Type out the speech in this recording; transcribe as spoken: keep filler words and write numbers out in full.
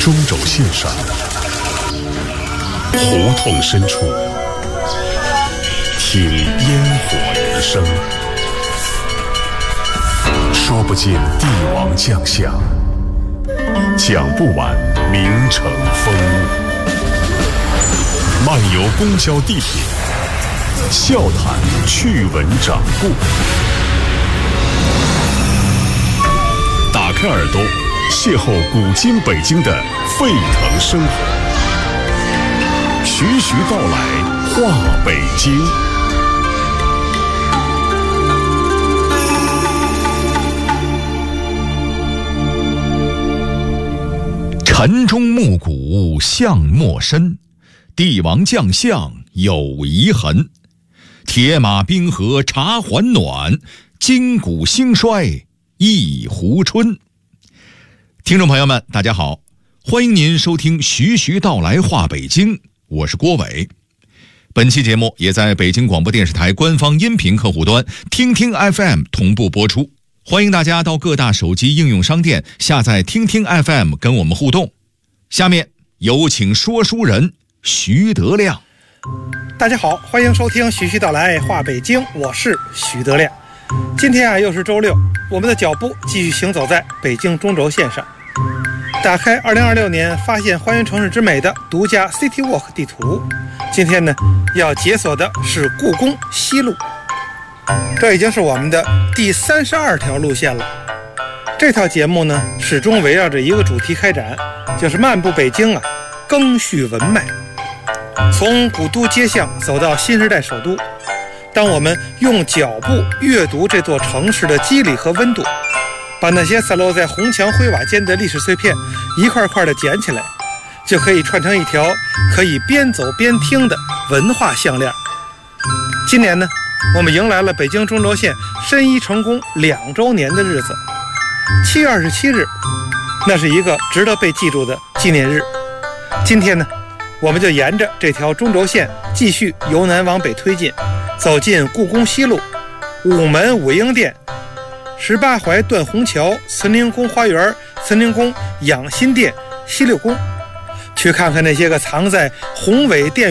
中轴线上，胡同深处，听烟火余生，说不尽帝王将相，讲不完名城风物，漫游公交地铁，笑谈趣闻掌故。打开耳朵，邂逅古今北京的沸腾生活，徐徐道来话北京。 晨钟暮鼓巷陌深，帝王将相有遗痕。铁马冰河茶还暖，筋骨兴衰一壶春。听众朋友们大家好，欢迎您收听徐徐道来话北京，我是郭伟。本期节目也在北京广播电视台官方音频客户端听听 F M 同步播出，欢迎大家到各大手机应用商店下载听听 F M 跟我们互动。下面有请说书人徐德亮。 大家好，欢迎收听徐徐道来话北京，我是徐德亮。今天啊又是周六，我们的脚步继续行走在北京中轴线上，打开二零二六年发现还原城市之美的独家 City Walk 地图。今天呢要解锁的是故宫西路，这已经是我们的第三十二条路线了。这套节目呢始终围绕着一个主题开展，就是漫步北京啊，更续文脉。从古都街巷走到新时代首都，当我们用脚步阅读这座城市的肌理和温度，把那些散落在红墙灰瓦间的历史碎片一块块的捡起来，就可以串成一条可以边走边听的文化项链。今年呢，我们迎来了北京中轴线申遗成功两周年的日子，七月二十七日，那是一个值得被记住的纪念日。今天呢，我们就沿着这条中轴线继续由南往北推进，走进故宫西路、午门武英殿、十八槐断虹桥、慈宁宫花园、慈宁宫养心殿、西六宫，去看看那些个藏在宏伟殿